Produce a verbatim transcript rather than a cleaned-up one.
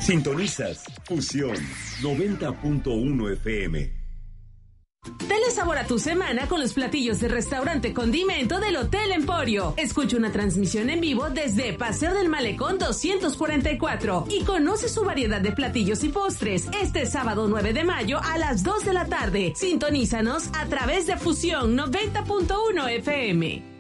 Sintonizas Fusión noventa punto uno F M. Dale sabor a tu semana con los platillos de restaurante Condimento del Hotel Emporio. Escucha una transmisión en vivo desde Paseo del Malecón doscientos cuarenta y cuatro y conoce su variedad de platillos y postres este sábado nueve de mayo a las dos de la tarde. Sintonízanos a través de Fusión noventa punto uno F M.